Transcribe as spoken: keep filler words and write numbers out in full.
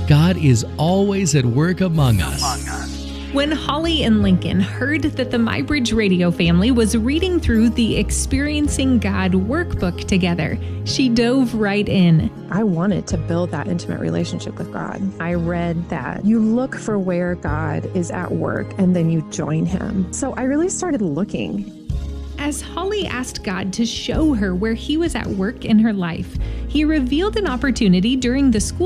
God is always at work among us. When Holly and Lincoln heard that the MyBridge Radio family was reading through the Experiencing God workbook together, she dove right in. I wanted to build that intimate relationship with God. I read that you look for where God is at work and then you join him. So I really started looking. As Holly asked God to show her where he was at work in her life, he revealed an opportunity during the school